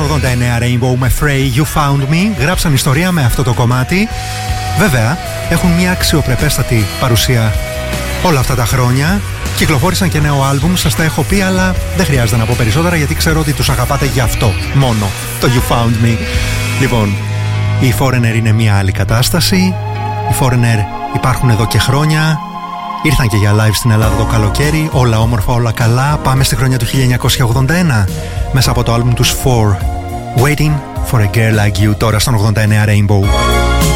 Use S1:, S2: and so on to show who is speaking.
S1: 89 Rainbow με Frey, You Found Me. Γράψαν ιστορία με αυτό το κομμάτι. Βέβαια, έχουν μια αξιοπρεπέστατη παρουσία όλα αυτά τα χρόνια. Κυκλοφόρησαν και νέο άλμπουμ, σας τα έχω πει, αλλά δεν χρειάζεται να πω περισσότερα γιατί ξέρω ότι τους αγαπάτε γι' αυτό μόνο, το You Found Me. Λοιπόν, οι Foreigner είναι μια άλλη κατάσταση. Οι Foreigner υπάρχουν εδώ και χρόνια. Ήρθαν και για live στην Ελλάδα το καλοκαίρι. Όλα όμορφα, όλα καλά. Πάμε στη χρονιά του 1981 μέσα από το άλμπουμ τους 4, Waiting for a Girl Like You, τώρα στον 89 Rainbow.